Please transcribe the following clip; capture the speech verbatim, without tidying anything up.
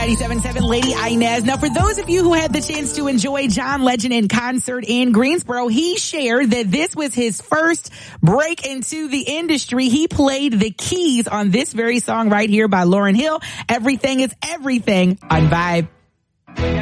ninety-seven point seven Lady Inez. Now, for those of you who had the chance to enjoy John Legend in concert in Greensboro, he shared that this was his first break into the industry. He played the keys on this very song right here by Lauryn Hill. Everything is Everything on Vibe.